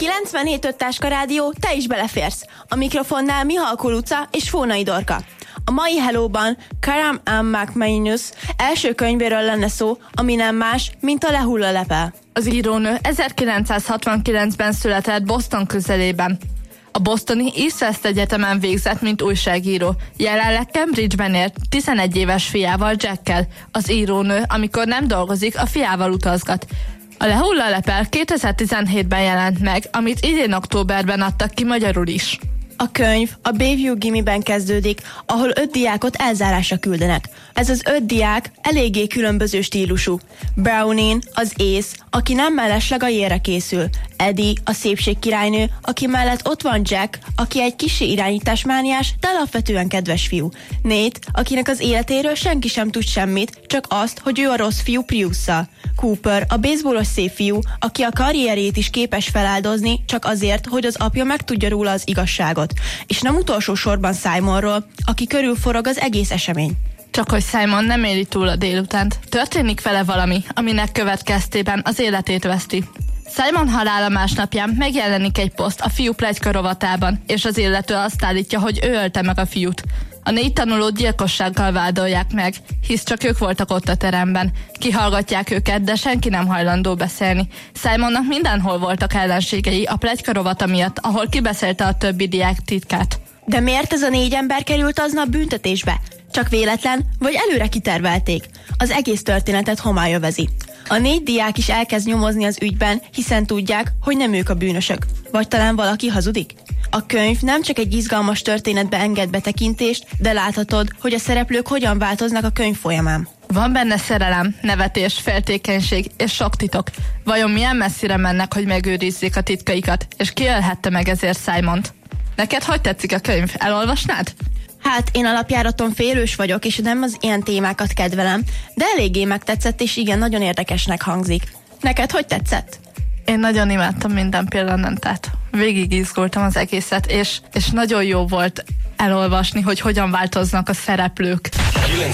97.5 Táska Rádió, te is beleférsz. A mikrofonnál Mihalkó Luca és Fónai Dorka. A mai Hello-ban Karam McManus első könyvéről lenne szó, ami nem más, mint a Lehulla lepel. Az írónő 1969-ben született Boston közelében. A bostoni East West Egyetemen végzett, mint újságíró. Jelenleg Cambridge-ben él 11 éves fiával, Jackkel. Az írónő, amikor nem dolgozik, a fiával utazgat. A Lehulla lepel 2017-ben jelent meg, amit idén októberben adtak ki magyarul is. A könyv a Bayview Gimiben kezdődik, ahol 5 diákot elzárásra küldenek. Ez az 5 diák eléggé különböző stílusú. Brownie, az ész, aki nem mellesleg a jélre készül. Eddie, a szépségkirálynő, aki mellett ott van Jack, aki egy kissé irányításmániás, de alapvetően kedves fiú. Nate, akinek az életéről senki sem tud semmit, csak azt, hogy ő a rossz fiú Priusszal. Cooper, a baseballos szép fiú, aki a karrierjét is képes feláldozni, csak azért, hogy az apja megtudja róla az igazságot. És nem utolsó sorban Simonról, aki körülforog az egész esemény. Csak hogy Simon nem éli túl a délutánt. Történik vele valami, aminek következtében az életét veszti. Simon halála másnapján megjelenik egy poszt a fiú pletyka rovatában, és az illető azt állítja, hogy ő ölte meg a fiút. A 4 tanulót gyilkossággal vádolják meg, hisz csak ők voltak ott a teremben. Kihallgatják őket, de senki nem hajlandó beszélni. Simonnak mindenhol voltak ellenségei a pletyka rovata miatt, ahol kibeszélte a többi diák titkát. De miért ez a 4 ember került aznap büntetésbe? Csak véletlen, vagy előre kitervelték? Az egész történetet homály övezi. A 4 diák is elkezd nyomozni az ügyben, hiszen tudják, hogy nem ők a bűnösök. Vagy talán valaki hazudik? A könyv nem csak egy izgalmas történetbe enged betekintést, de láthatod, hogy a szereplők hogyan változnak a könyv folyamán. Van benne szerelem, nevetés, féltékenység és sok titok. Vajon milyen messzire mennek, hogy megőrizzék a titkaikat, és ki ölhette meg ezért Simont? Neked hogy tetszik a könyv? Elolvasnád? Hát, én alapjáraton félős vagyok, és nem az ilyen témákat kedvelem, de eléggé megtetszett, és igen, nagyon érdekesnek hangzik. Neked hogy tetszett? Én nagyon imádtam minden pillanatát. Végig izgultam az egészet, és nagyon jó volt elolvasni, hogy hogyan változnak a szereplők.